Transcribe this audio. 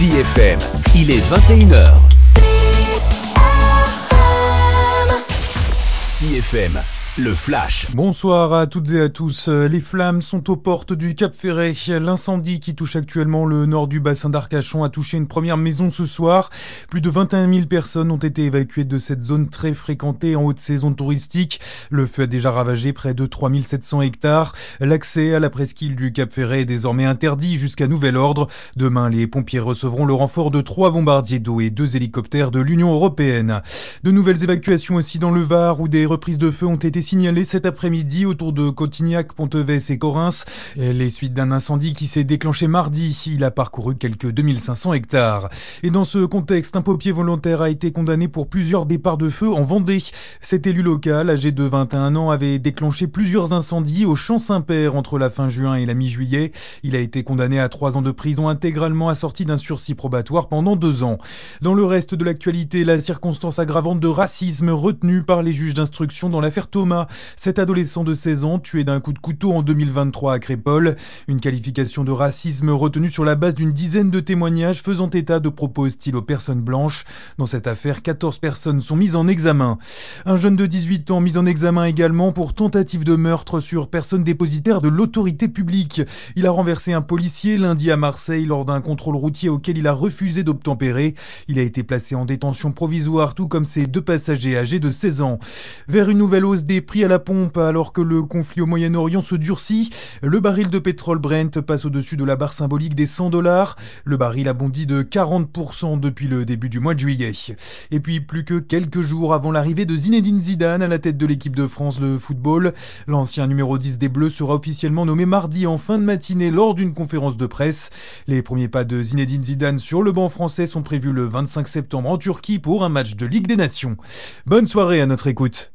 CFM, il est 21h. CFM, le Flash. Bonsoir à toutes et à tous. Les flammes sont aux portes du Cap Ferret. L'incendie qui touche actuellement le nord du bassin d'Arcachon a touché une première maison ce soir. Plus de 21 000 personnes ont été évacuées de cette zone très fréquentée en haute saison touristique. Le feu a déjà ravagé près de 3 700 hectares. L'accès à la presqu'île du Cap Ferret est désormais interdit jusqu'à nouvel ordre. Demain, les pompiers recevront le renfort de 3 bombardiers d'eau et 2 hélicoptères de l'Union européenne. De nouvelles évacuations aussi dans le Var où des reprises de feu ont été signalé cet après-midi autour de Cotignac, Pontevès et Correns. Les suites d'un incendie qui s'est déclenché mardi. Il a parcouru quelques 2500 hectares. Et dans ce contexte, un pompier volontaire a été condamné pour plusieurs départs de feu en Vendée. Cet élu local, âgé de 21 ans, avait déclenché plusieurs incendies au Champ Saint-Père entre la fin juin et la mi-juillet. Il a été condamné à 3 ans de prison intégralement assorti d'un sursis probatoire pendant 2 ans. Dans le reste de l'actualité, la circonstance aggravante de racisme retenue par les juges d'instruction dans l'affaire Thomas. Cet adolescent de 16 ans tué d'un coup de couteau en 2023 à Crépol. Une qualification de racisme retenue sur la base d'une dizaine de témoignages faisant état de propos hostiles aux personnes blanches. Dans cette affaire, 14 personnes sont mises en examen. Un jeune de 18 ans mis en examen également pour tentative de meurtre sur personne dépositaire de l'autorité publique. Il a renversé un policier lundi à Marseille lors d'un contrôle routier auquel il a refusé d'obtempérer. Il a été placé en détention provisoire, tout comme ses 2 passagers âgés de 16 ans. Vers une nouvelle hausse des prix à la pompe alors que le conflit au Moyen-Orient se durcit. Le baril de pétrole Brent passe au-dessus de la barre symbolique des $100. Le baril a bondi de 40% depuis le début du mois de juillet. Et puis plus que quelques jours avant l'arrivée de Zinedine Zidane à la tête de l'équipe de France de football, l'ancien numéro 10 des Bleus sera officiellement nommé mardi en fin de matinée lors d'une conférence de presse. Les premiers pas de Zinedine Zidane sur le banc français sont prévus le 25 septembre en Turquie pour un match de Ligue des Nations. Bonne soirée à notre écoute.